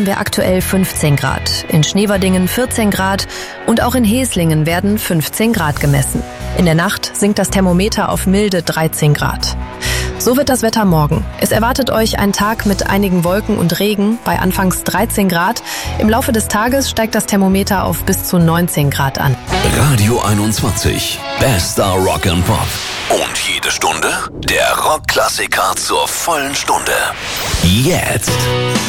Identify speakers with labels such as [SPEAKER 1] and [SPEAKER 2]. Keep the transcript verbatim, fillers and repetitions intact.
[SPEAKER 1] haben wir aktuell fünfzehn Grad, in Schneverdingen vierzehn Grad und auch in Heslingen werden fünfzehn Grad gemessen. In der Nacht sinkt das Thermometer auf milde dreizehn Grad. So wird das Wetter morgen. Es erwartet euch ein Tag mit einigen Wolken und Regen bei anfangs dreizehn Grad. Im Laufe des Tages steigt das Thermometer auf bis zu neunzehn Grad an.
[SPEAKER 2] Radio einundzwanzig, bester Rock and Pop. Und jede Stunde der Rockklassiker zur vollen Stunde. Jetzt.